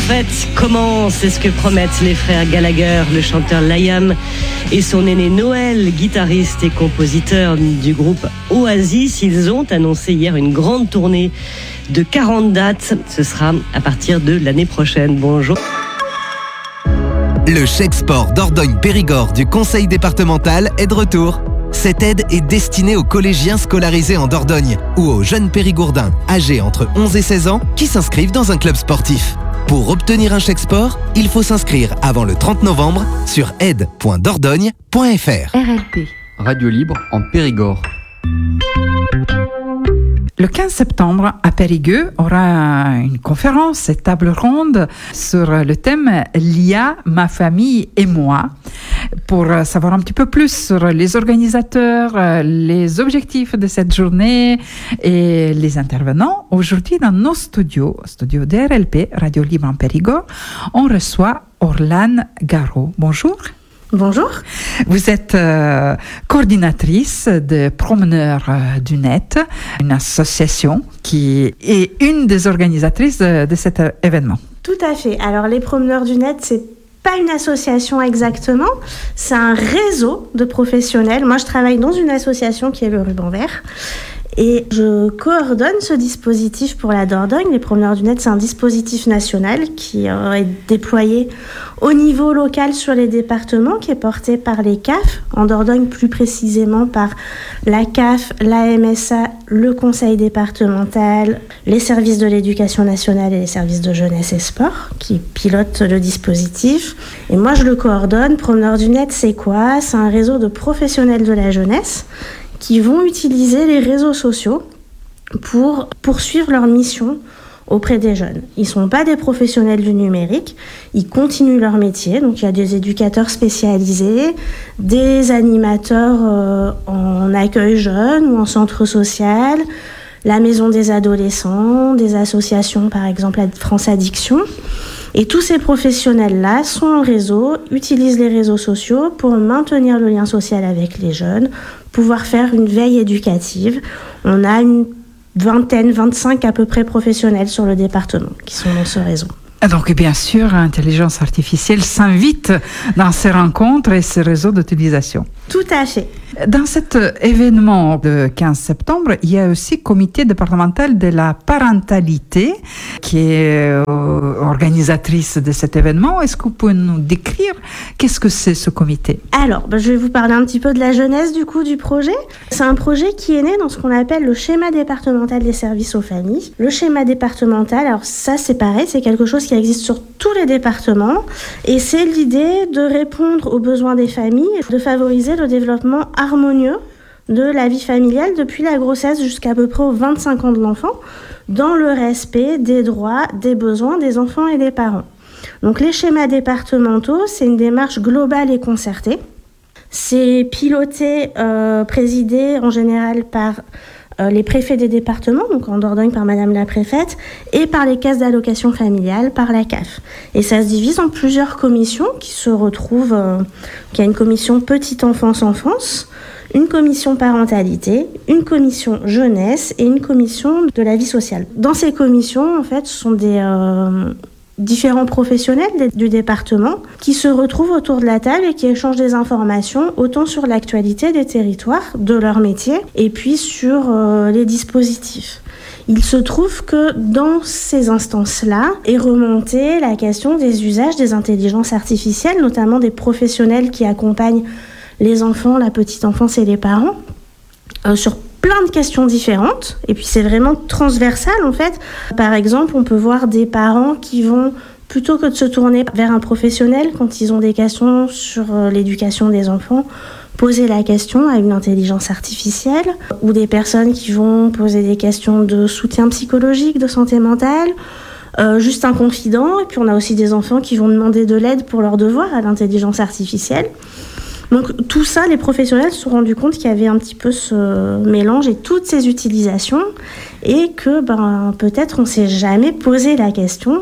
fête commence, c'est ce que promettent les frères Gallagher, le chanteur Liam et son aîné Noël, guitariste et compositeur du groupe Oasis. Ils ont annoncé hier une grande tournée de 40 dates. Ce sera à partir de l'année prochaine. Bonjour. Le chèque sport Dordogne-Périgord du conseil départemental est de retour. Cette aide est destinée aux collégiens scolarisés en Dordogne ou aux jeunes périgourdins âgés entre 11 et 16 ans qui s'inscrivent dans un club sportif. Pour obtenir un chèque sport, il faut s'inscrire avant le 30 novembre sur aide.dordogne.fr. RLP. Radio libre en Périgord. Le 15 septembre, à Périgueux, aura une conférence et table ronde sur le thème « L'IA, ma famille et moi ». Pour savoir un petit peu plus sur les organisateurs, les objectifs de cette journée et les intervenants, aujourd'hui dans nos studios DRLP, Radio Libre en Périgord, on reçoit Orlane Garot. Bonjour. Bonjour. Vous êtes coordinatrice de Promeneurs du Net, une association qui est une des organisatrices de cet événement. Tout à fait. Alors, les Promeneurs du Net, c'est pas une association exactement, c'est un réseau de professionnels. Moi, je travaille dans une association qui est le Ruban Vert. Et je coordonne ce dispositif pour la Dordogne. Les Promeneurs du Net, c'est un dispositif national qui est déployé au niveau local sur les départements, qui est porté par les CAF, en Dordogne plus précisément par la CAF, la MSA, le conseil départemental, les services de l'éducation nationale et les services de jeunesse et sport qui pilotent le dispositif. Et moi, je le coordonne. Promeneurs du Net, c'est quoi ? C'est un réseau de professionnels de la jeunesse qui vont utiliser les réseaux sociaux pour poursuivre leur mission auprès des jeunes. Ils ne sont pas des professionnels du numérique, ils continuent leur métier. Donc il y a des éducateurs spécialisés, des animateurs en accueil jeune ou en centre social, la maison des adolescents, des associations par exemple France Addiction. Et tous ces professionnels-là sont en réseau, utilisent les réseaux sociaux pour maintenir le lien social avec les jeunes, pouvoir faire une veille éducative. On a une 25 à peu près professionnels sur le département qui sont dans ce réseau. Donc, bien sûr, l'intelligence artificielle s'invite dans ces rencontres et ces réseaux d'utilisation. Tout à fait. Dans cet événement de 15 septembre, il y a aussi le comité départemental de la parentalité qui est organisatrice de cet événement. Est-ce que vous pouvez nous décrire qu'est-ce que c'est ce comité ? Alors, je vais vous parler un petit peu de la jeunesse du projet. C'est un projet qui est né dans ce qu'on appelle le schéma départemental des services aux familles. Le schéma départemental, alors ça c'est pareil, c'est quelque chose qui existe sur tous les départements et c'est l'idée de répondre aux besoins des familles, de favoriser le développement harmonieux de la vie familiale depuis la grossesse jusqu'à peu près aux 25 ans de l'enfant, dans le respect des droits, des besoins des enfants et des parents. Donc les schémas départementaux, c'est une démarche globale et concertée. C'est piloté, présidé en général par les préfets des départements, donc en Dordogne par Madame la préfète, et par les caisses d'allocation familiale, par la CAF. Et ça se divise en plusieurs commissions qui se retrouvent. Il y a une commission petite enfance, une commission parentalité, une commission jeunesse et une commission de la vie sociale. Dans ces commissions, en fait, ce sont des différents professionnels du département qui se retrouvent autour de la table et qui échangent des informations autant sur l'actualité des territoires, de leur métier, et puis sur les dispositifs. Il se trouve que dans ces instances-là est remontée la question des usages des intelligences artificielles, notamment des professionnels qui accompagnent les enfants, la petite enfance et les parents, sur plein de questions différentes, et puis c'est vraiment transversal en fait. Par exemple, on peut voir des parents qui vont, plutôt que de se tourner vers un professionnel quand ils ont des questions sur l'éducation des enfants, poser la question à une intelligence artificielle, ou des personnes qui vont poser des questions de soutien psychologique, de santé mentale, juste un confident, et puis on a aussi des enfants qui vont demander de l'aide pour leurs devoirs à l'intelligence artificielle. Donc tout ça, les professionnels se sont rendus compte qu'il y avait un petit peu ce mélange et toutes ces utilisations et que peut-être on ne s'est jamais posé la question.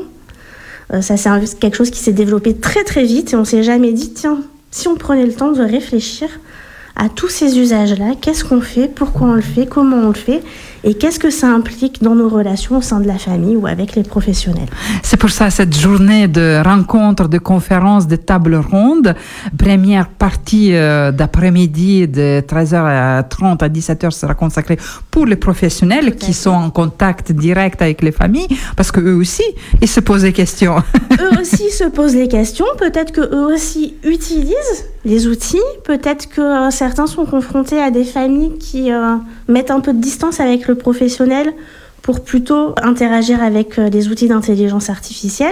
Ça c'est quelque chose qui s'est développé très très vite et on ne s'est jamais dit tiens, si on prenait le temps de réfléchir à tous ces usages-là, qu'est-ce qu'on fait, pourquoi on le fait, comment on le fait et qu'est-ce que ça implique dans nos relations au sein de la famille ou avec les professionnels. C'est pour ça cette journée de rencontres, de conférences, de tables rondes, première partie d'après-midi de 13h30 à 17h sera consacrée pour les professionnels qui sont en contact direct avec les familles, parce qu'eux aussi, ils se posent des questions. Eux aussi se posent les questions, peut-être qu'eux aussi utilisent les outils, peut-être que certains sont confrontés à des familles qui mettent un peu de distance avec le professionnel pour plutôt interagir avec des outils d'intelligence artificielle.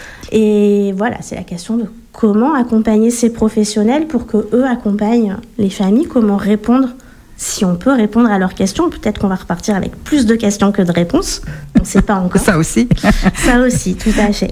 Et voilà, c'est la question de comment accompagner ces professionnels pour qu'eux accompagnent les familles, comment répondre, si on peut répondre à leurs questions. Peut-être qu'on va repartir avec plus de questions que de réponses. On ne sait pas encore. Ça aussi. Ça aussi, tout à fait.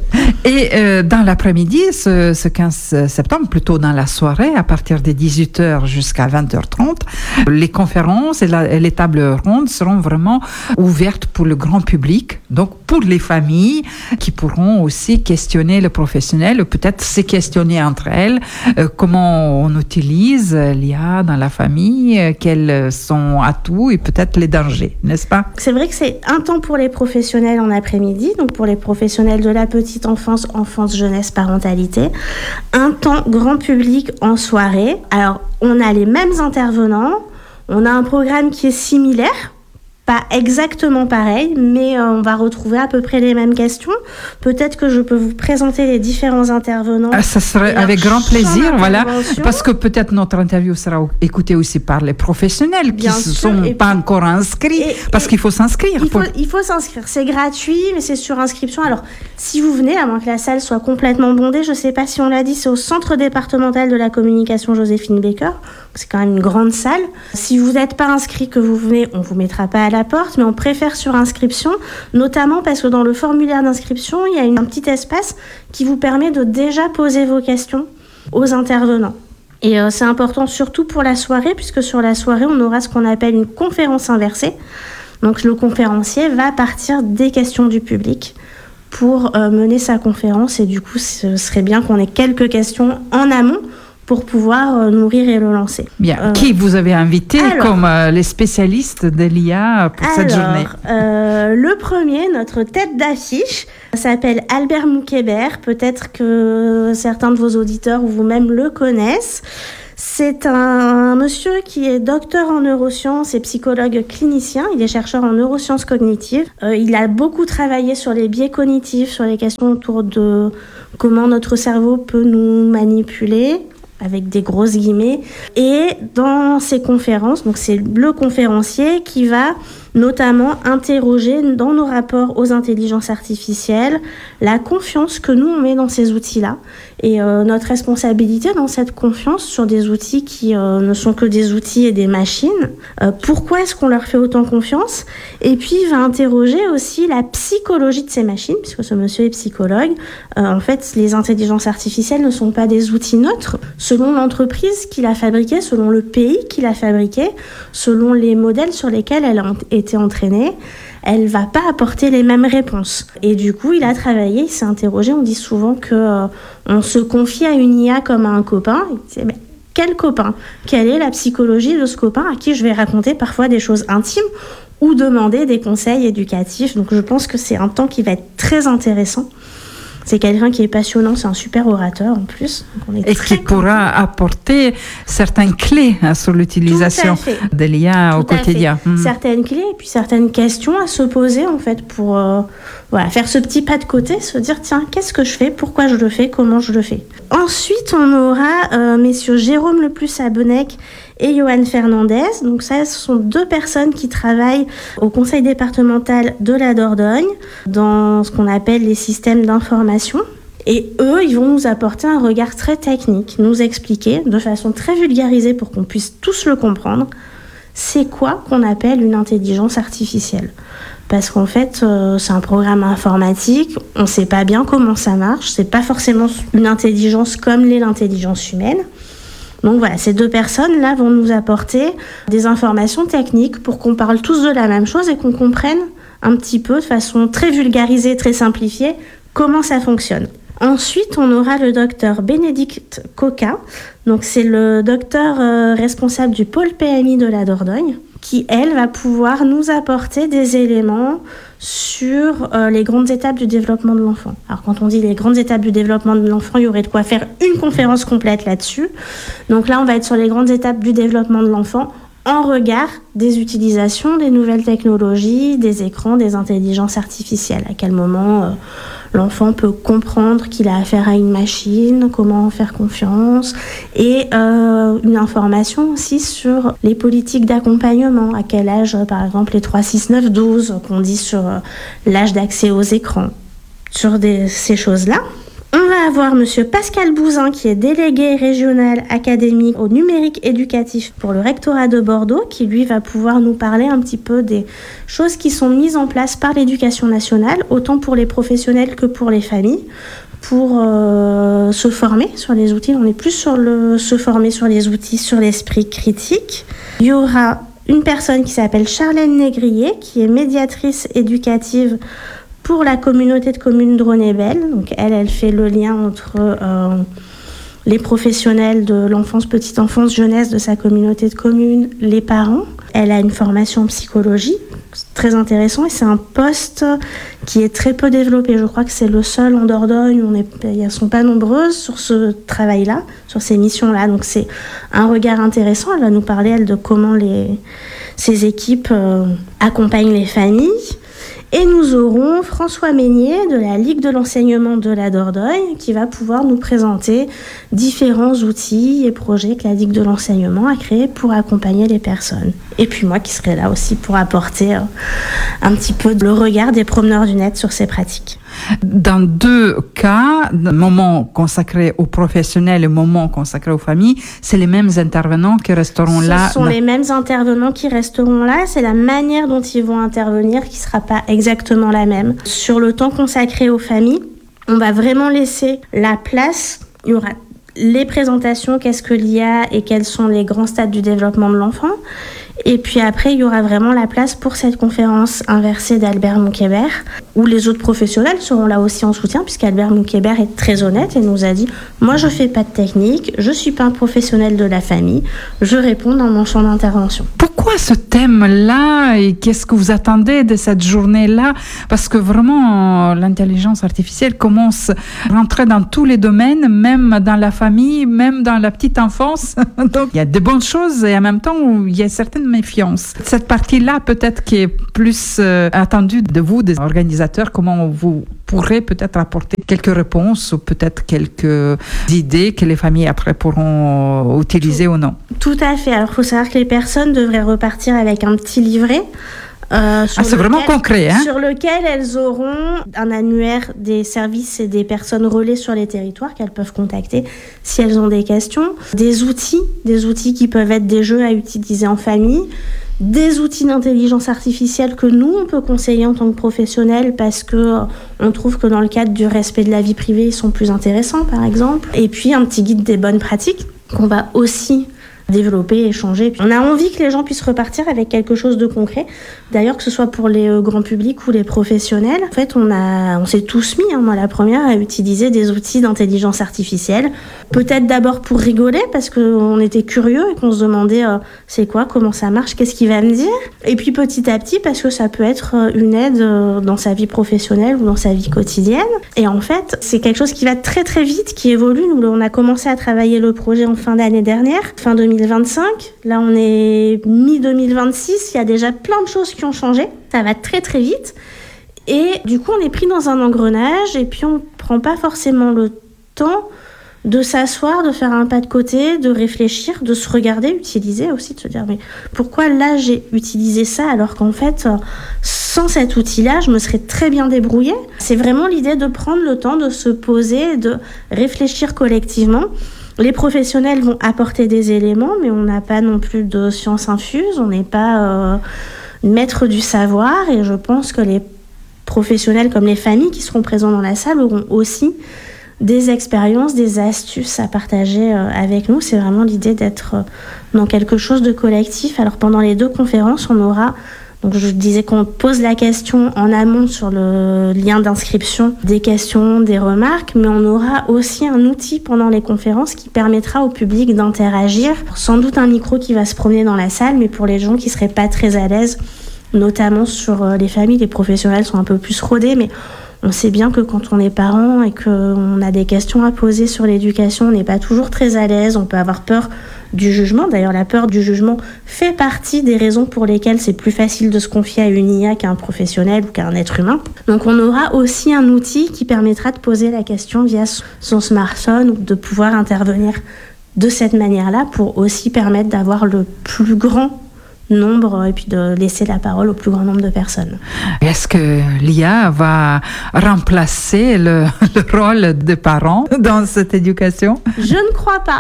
Et dans l'après-midi, ce 15 septembre, plutôt dans la soirée, à partir de 18h jusqu'à 20h30, les conférences et les tables rondes seront vraiment ouvertes pour le grand public, donc pour les familles qui pourront aussi questionner le professionnel, ou peut-être se questionner entre elles, comment on utilise l'IA dans la famille, quels sont atouts et peut-être les dangers, n'est-ce pas? C'est vrai que c'est un temps pour les professionnels en après-midi, donc pour les professionnels de la petite enfance, jeunesse, parentalité. Un temps grand public en soirée. Alors, on a les mêmes intervenants, on a un programme qui est similaire, pas exactement pareil, mais on va retrouver à peu près les mêmes questions. Peut-être que je peux vous présenter les différents intervenants. Ça serait avec grand plaisir, voilà, parce que peut-être notre interview sera écoutée aussi par les professionnels qui ne sont pas encore inscrits, parce qu'il faut s'inscrire. Il faut s'inscrire, c'est gratuit, mais c'est sur inscription. Alors, si vous venez, à moins que la salle soit complètement bondée, je ne sais pas si on l'a dit, c'est au Centre départemental de la communication Joséphine Baker. C'est quand même une grande salle. Si vous n'êtes pas inscrit, que vous venez, on ne vous mettra pas à la porte, mais on préfère sur inscription, notamment parce que dans le formulaire d'inscription, il y a un petit espace qui vous permet de déjà poser vos questions aux intervenants. Et c'est important surtout pour la soirée, puisque sur la soirée, on aura ce qu'on appelle une conférence inversée. Donc le conférencier va partir des questions du public pour mener sa conférence, et du coup, ce serait bien qu'on ait quelques questions en amont pour pouvoir nourrir et le lancer. Bien. Qui vous avez invité comme les spécialistes de l'IA pour cette journée? Le premier, notre tête d'affiche, s'appelle Albert Moukébert. Peut-être que certains de vos auditeurs ou vous-même le connaissent. C'est un monsieur qui est docteur en neurosciences et psychologue clinicien. Il est chercheur en neurosciences cognitives. Il a beaucoup travaillé sur les biais cognitifs, sur les questions autour de comment notre cerveau peut nous manipuler, avec des grosses guillemets. Et dans ces conférences, donc c'est le conférencier qui va notamment interroger dans nos rapports aux intelligences artificielles la confiance que nous on met dans ces outils-là et notre responsabilité dans cette confiance sur des outils qui ne sont que des outils et des machines. Pourquoi est-ce qu'on leur fait autant confiance? Et puis il va interroger aussi la psychologie de ces machines, puisque ce monsieur est psychologue. En fait, les intelligences artificielles ne sont pas des outils neutres. Selon l'entreprise qui l'a fabriquée, selon le pays qui l'a fabriquée, selon les modèles sur lesquels elle a été entraînée, elle va pas apporter les mêmes réponses. Et du coup, il a travaillé, il s'est interrogé. On dit souvent que on se confie à une IA comme à un copain. Il disait, mais quel copain? Quelle est la psychologie de ce copain à qui je vais raconter parfois des choses intimes ou demander des conseils éducatifs? Donc, je pense que c'est un temps qui va être très intéressant. C'est quelqu'un qui est passionnant, c'est un super orateur en plus. Et qui pourra apporter certaines clés sur l'utilisation de l'IA au quotidien. Certaines clés et puis certaines questions à se poser en fait pour faire ce petit pas de côté, se dire tiens, qu'est-ce que je fais, pourquoi je le fais, comment je le fais. Ensuite, on aura messieurs Jérôme Leplus-Abonnec et Johan Fernandez. Donc ça, ce sont deux personnes qui travaillent au conseil départemental de la Dordogne dans ce qu'on appelle les systèmes d'information. Et eux, ils vont nous apporter un regard très technique, nous expliquer de façon très vulgarisée pour qu'on puisse tous le comprendre, c'est quoi qu'on appelle une intelligence artificielle. Parce qu'en fait, c'est un programme informatique, on ne sait pas bien comment ça marche, c'est pas forcément une intelligence comme l'est l'intelligence humaine. Donc voilà, ces deux personnes-là vont nous apporter des informations techniques pour qu'on parle tous de la même chose et qu'on comprenne un petit peu de façon très vulgarisée, très simplifiée, comment ça fonctionne. Ensuite, on aura le docteur Bénédicte Coca. Donc c'est le docteur responsable du pôle PMI de la Dordogne, qui, elle, va pouvoir nous apporter des éléments sur les grandes étapes du développement de l'enfant. Alors, quand on dit les grandes étapes du développement de l'enfant, il y aurait de quoi faire une conférence complète là-dessus. Donc là, on va être sur les grandes étapes du développement de l'enfant en regard des utilisations des nouvelles technologies, des écrans, des intelligences artificielles. À quel moment l'enfant peut comprendre qu'il a affaire à une machine, comment faire confiance, et une information aussi sur les politiques d'accompagnement. À quel âge, par exemple, les 3, 6, 9, 12, qu'on dit sur l'âge d'accès aux écrans. Sur ces choses-là. On va avoir Monsieur Pascal Bouzin, qui est délégué régional académique au numérique éducatif pour le rectorat de Bordeaux, qui lui va pouvoir nous parler un petit peu des choses qui sont mises en place par l'éducation nationale, autant pour les professionnels que pour les familles, pour se former sur les outils. On est plus sur se former sur les outils, sur l'esprit critique. Il y aura une personne qui s'appelle Charlène Négrier, qui est médiatrice éducative pour la communauté de communes Drône-et-Belle. Donc elle fait le lien entre les professionnels de l'enfance, petite enfance, jeunesse de sa communauté de communes, les parents. Elle a une formation en psychologie, c'est très intéressant, et c'est un poste qui est très peu développé. Je crois que c'est le seul en Dordogne, elles ne sont pas nombreuses sur ce travail-là, sur ces missions-là. Donc c'est un regard intéressant. Elle va nous parler, elle, de comment ces équipes accompagnent les familles. Et nous aurons François Meignier de la Ligue de l'enseignement de la Dordogne qui va pouvoir nous présenter différents outils et projets que la Ligue de l'enseignement a créés pour accompagner les personnes. Et puis moi qui serai là aussi pour apporter un petit peu le regard des promeneurs du net sur ces pratiques. Dans deux cas, le moment consacré aux professionnels et le moment consacré aux familles, c'est les mêmes intervenants qui resteront là. Ce sont les mêmes intervenants qui resteront là. C'est la manière dont ils vont intervenir qui ne sera pas exactement la même. Sur le temps consacré aux familles, on va vraiment laisser la place. Il y aura les présentations, qu'est-ce que l'IA et quels sont les grands stades du développement de l'enfant. Et puis après, il y aura vraiment la place pour cette conférence inversée d'Albert Moukébert, où les autres professionnels seront là aussi en soutien, puisqu'Albert Moukébert est très honnête et nous a dit « Moi, je ne fais pas de technique, je ne suis pas un professionnel de la famille, je réponds dans mon champ d'intervention. » Pourquoi ce thème-là et qu'est-ce que vous attendez de cette journée-là? Parce que vraiment, l'intelligence artificielle commence à rentrer dans tous les domaines, même dans la famille, même dans la petite enfance. Donc, il y a de bonnes choses et en même temps, il y a certaines méfiance. Cette partie-là, peut-être qui est plus attendue de vous, des organisateurs, comment vous pourrez peut-être apporter quelques réponses ou peut-être quelques idées que les familles après pourront utiliser ou non. Tout à fait. Alors, il faut savoir que les personnes devraient repartir avec un petit livret. C'est vraiment concret, hein? Sur lequel elles auront un annuaire des services et des personnes relais sur les territoires qu'elles peuvent contacter si elles ont des questions. Des outils qui peuvent être des jeux à utiliser en famille, des outils d'intelligence artificielle que nous, on peut conseiller en tant que professionnels parce que on trouve que dans le cadre du respect de la vie privée, ils sont plus intéressants, par exemple. Et puis, un petit guide des bonnes pratiques qu'on va aussi développer, échanger. On a envie que les gens puissent repartir avec quelque chose de concret. D'ailleurs, que ce soit pour les grands publics ou les professionnels. En fait, on s'est tous mis, moi la première, à utiliser des outils d'intelligence artificielle. Peut-être d'abord pour rigoler, parce qu'on était curieux et qu'on se demandait c'est quoi, comment ça marche, qu'est-ce qu'il va me dire. Et puis petit à petit, parce que ça peut être une aide dans sa vie professionnelle ou dans sa vie quotidienne. Et en fait, c'est quelque chose qui va très très vite, qui évolue. Nous, on a commencé à travailler le projet en fin d'année dernière, fin 2025. Là, on est mi-2026. Il y a déjà plein de choses qui ont changé. Ça va très, très vite. Et du coup, on est pris dans un engrenage et puis on ne prend pas forcément le temps de s'asseoir, de faire un pas de côté, de réfléchir, de se regarder, utiliser aussi, de se dire mais pourquoi là j'ai utilisé ça alors qu'en fait sans cet outil-là je me serais très bien débrouillée. C'est vraiment l'idée de prendre le temps de se poser et de réfléchir collectivement. Les professionnels vont apporter des éléments, mais on n'a pas non plus de science infuse, on n'est pas maître du savoir, et je pense que les professionnels comme les familles qui seront présents dans la salle auront aussi des expériences, des astuces à partager avec nous. C'est vraiment l'idée d'être dans quelque chose de collectif. Alors pendant les 2 conférences, on aura Donc je disais qu'on pose la question en amont sur le lien d'inscription, des questions, des remarques, mais on aura aussi un outil pendant les conférences qui permettra au public d'interagir. Sans doute un micro qui va se promener dans la salle, mais pour les gens qui seraient pas très à l'aise, notamment sur les familles, les professionnels sont un peu plus rodés, mais on sait bien que quand on est parent et qu'on a des questions à poser sur l'éducation, on n'est pas toujours très à l'aise, on peut avoir peur du jugement. D'ailleurs, la peur du jugement fait partie des raisons pour lesquelles c'est plus facile de se confier à une IA qu'à un professionnel ou qu'à un être humain. Donc on aura aussi un outil qui permettra de poser la question via son smartphone ou de pouvoir intervenir de cette manière-là pour aussi permettre d'avoir le plus grand nombre et puis de laisser la parole au plus grand nombre de personnes. Est-ce que l'IA va remplacer le rôle des parents dans cette éducation? Je ne crois pas.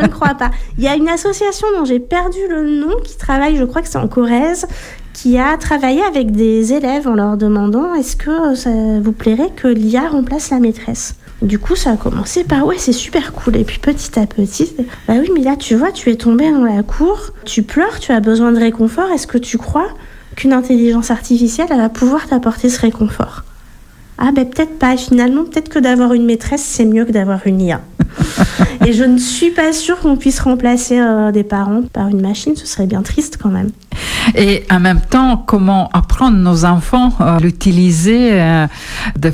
Il y a une association dont j'ai perdu le nom qui travaille, je crois que c'est en Corrèze, qui a travaillé avec des élèves en leur demandant est-ce que ça vous plairait que l'IA remplace la maîtresse? Du coup, ça a commencé par ouais, c'est super cool. Et puis petit à petit, bah oui, mais là, tu vois, tu es tombé dans la cour, tu pleures, tu as besoin de réconfort. Est-ce que tu crois qu'une intelligence artificielle, elle va pouvoir t'apporter ce réconfort? Ah ben peut-être pas. Finalement, peut-être que d'avoir une maîtresse, c'est mieux que d'avoir une IA. Et je ne suis pas sûre qu'on puisse remplacer des parents par une machine. Ce serait bien triste quand même. Et en même temps, comment apprendre nos enfants à l'utiliser de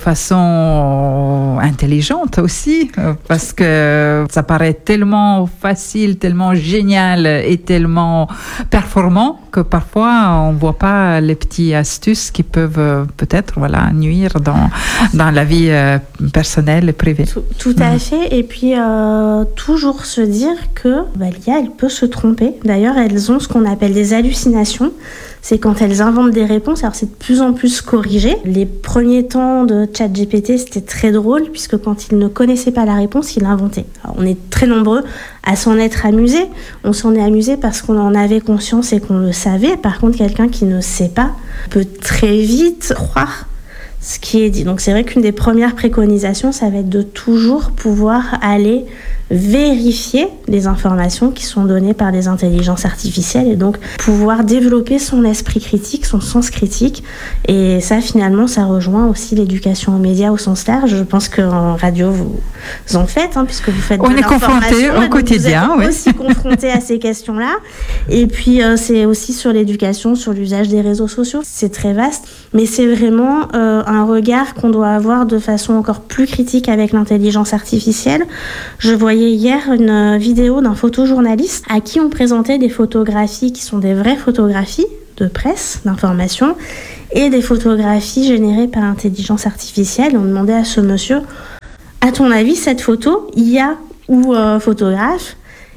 façon intelligente aussi, parce que ça paraît tellement facile, tellement génial et tellement performant que parfois on ne voit pas les petites astuces qui peuvent peut-être nuire dans la vie personnelle et privée. Tout à fait. Et puis toujours se dire que l'IA, elle peut se tromper. D'ailleurs, elles ont ce qu'on appelle des hallucinations. C'est quand elles inventent des réponses, alors c'est de plus en plus corrigé. Les premiers temps de ChatGPT, c'était très drôle, puisque quand il ne connaissait pas la réponse, il l'inventait. Alors, on est très nombreux à s'en être amusés. On s'en est amusé parce qu'on en avait conscience et qu'on le savait. Par contre, quelqu'un qui ne sait pas peut très vite croire ce qui est dit. Donc c'est vrai qu'une des premières préconisations, ça va être de toujours pouvoir aller vérifier les informations qui sont données par les intelligences artificielles et donc pouvoir développer son esprit critique, son sens critique. Et ça, finalement, ça rejoint aussi l'éducation aux médias au sens large. Je pense qu'en radio, vous en faites, puisque vous faites de l'information. On est confrontés au quotidien. Vous êtes aussi confrontés à ces questions-là. Et puis, c'est aussi sur l'éducation, sur l'usage des réseaux sociaux. C'est très vaste, mais c'est vraiment un regard qu'on doit avoir de façon encore plus critique avec l'intelligence artificielle. Je voyais hier une vidéo d'un photojournaliste à qui on présentait des photographies qui sont des vraies photographies de presse, d'information, et des photographies générées par intelligence artificielle. On demandait à ce monsieur, à ton avis, cette photo, IA ou photographe?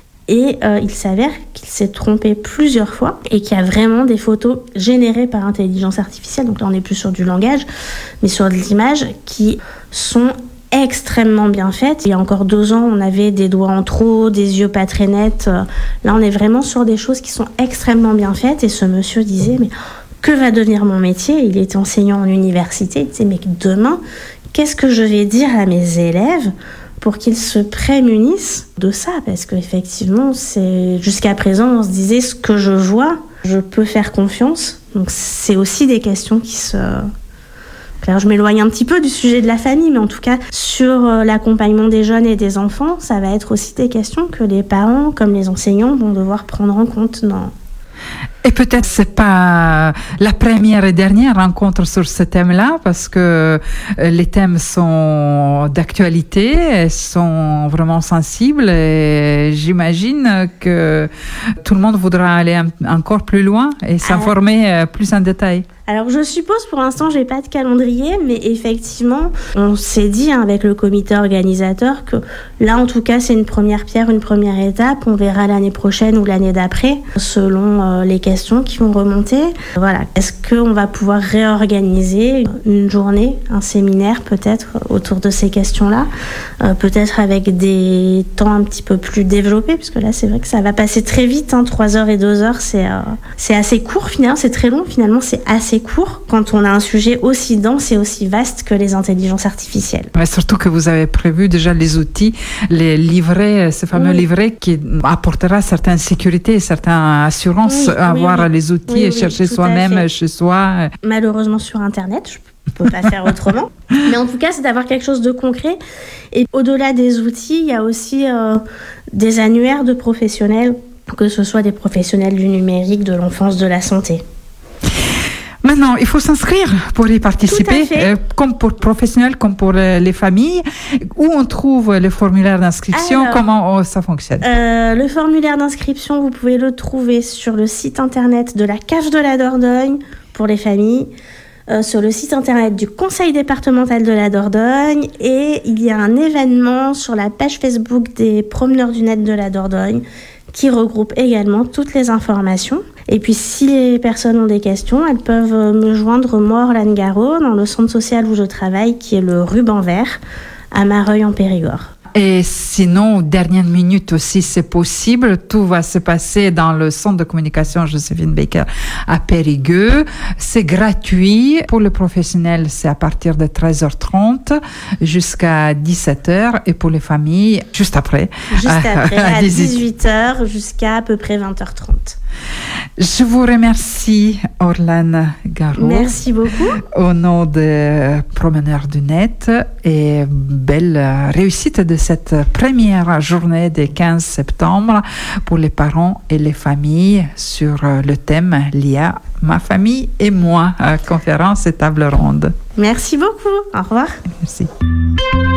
Et il s'avère qu'il s'est trompé plusieurs fois et qu'il y a vraiment des photos générées par intelligence artificielle. Donc là, on n'est plus sur du langage, mais sur de l'image qui sont extrêmement bien faites. Il y a encore 2 ans, on avait des doigts en trop, des yeux pas très nets. Là, on est vraiment sur des choses qui sont extrêmement bien faites. Et ce monsieur disait, mais que va devenir mon métier? Il était enseignant en université. Il disait, mais demain, qu'est-ce que je vais dire à mes élèves pour qu'ils se prémunissent de ça? Parce qu'effectivement, jusqu'à présent, on se disait, ce que je vois, je peux faire confiance. Donc, c'est aussi des questions qui se... Alors, je m'éloigne un petit peu du sujet de la famille, mais en tout cas, sur l'accompagnement des jeunes et des enfants, ça va être aussi des questions que les parents, comme les enseignants, vont devoir prendre en compte dans... Et peut-être c'est pas la première et dernière rencontre sur ce thème-là, parce que les thèmes sont d'actualité, sont vraiment sensibles, et j'imagine que tout le monde voudra aller encore plus loin et s'informer plus en détail. Alors je suppose, pour l'instant, j'ai pas de calendrier, mais effectivement, on s'est dit avec le comité organisateur que là, en tout cas, c'est une première pierre, une première étape. On verra l'année prochaine ou l'année d'après, selon les questions qui vont remonter. Voilà. Est-ce qu'on va pouvoir réorganiser une journée, un séminaire peut-être autour de ces questions-là, peut-être avec des temps un petit peu plus développés, puisque là, c'est vrai que ça va passer très vite. 3 heures et 2 heures, c'est assez court finalement, c'est très long finalement, c'est assez court quand on a un sujet aussi dense et aussi vaste que les intelligences artificielles. Mais surtout que vous avez prévu déjà les outils, les livrets, ce fameux livret qui apportera certaines sécurités et certaines assurances à avoir les outils et chercher soi-même chez soi. Malheureusement sur Internet, je ne peux pas faire autrement. Mais en tout cas, c'est d'avoir quelque chose de concret. Et au-delà des outils, il y a aussi des annuaires de professionnels, que ce soit des professionnels du numérique, de l'enfance, de la santé. Maintenant, il faut s'inscrire pour y participer, comme pour professionnels, comme pour les familles. Où on trouve le formulaire d'inscription? Alors, comment ça fonctionne? Le formulaire d'inscription, vous pouvez le trouver sur le site internet de la Cave de la Dordogne pour les familles, sur le site internet du Conseil départemental de la Dordogne, et il y a un événement sur la page Facebook des promeneurs du net de la Dordogne qui regroupe également toutes les informations. Et puis, si les personnes ont des questions, elles peuvent me joindre, moi, Orlane Garot, dans le centre social où je travaille, qui est le Ruban Vert, à Mareuil en Périgord. Et sinon, dernière minute aussi, c'est possible. Tout va se passer dans le centre de communication Joséphine Baker à Périgueux. C'est gratuit. Pour les professionnels, c'est à partir de 13h30 jusqu'à 17h. Et pour les familles, juste après. Juste après, à 18h jusqu'à peu près 20h30. Je vous remercie, Orlane Garot. Merci beaucoup. Au nom des promeneurs du net, et belle réussite de cette première journée du 15 septembre pour les parents et les familles sur le thème l'IA, ma famille et moi, conférence et table ronde. Merci beaucoup. Au revoir. Merci.